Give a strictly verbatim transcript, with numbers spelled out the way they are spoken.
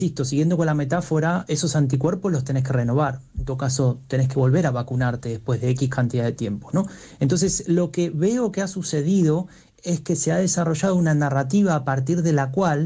Insisto, siguiendo con la metáfora, esos anticuerpos los tenés que renovar. En todo caso, tenés que volver a vacunarte después de X cantidad de tiempo, ¿no? Entonces, lo que veo que ha sucedido es que se ha desarrollado una narrativa a partir de la cual